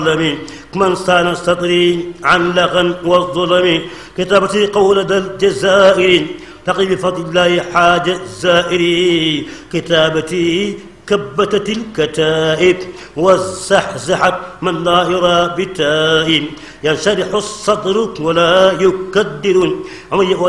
من صان صدري عن لغى والظلم كتابتي قول ذا الجزائر تقي بفضل الله حاجة الزائر كتابتي كبتت الكتائب وزحزحت من لا يرى بتائب ينشرح الصدر ولا يكدر